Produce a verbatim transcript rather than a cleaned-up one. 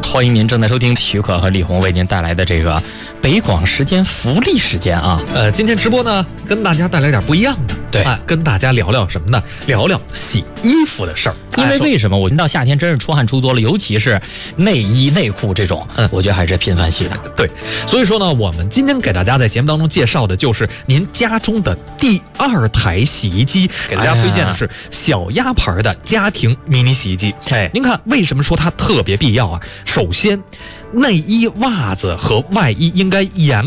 欢迎您正在收听许可和李红为您带来的这个北广时间福利时间啊。 呃，今天直播呢，跟大家带来点不一样的， 对， 啊、跟大家聊聊什么呢？聊聊洗衣服的事儿。 因为为什么我们到夏天真是出汗出多了，尤其是内衣内裤这种，嗯，我觉得还是频繁洗的。 对，所以说呢，我们今天给大家在节目当中介绍的就是您家中的第二台洗衣机，给大家推荐的是小鸭牌的家庭迷你洗衣机。 哎， 您看为什么说它特别必要啊？首先，内衣、袜子和外衣应该严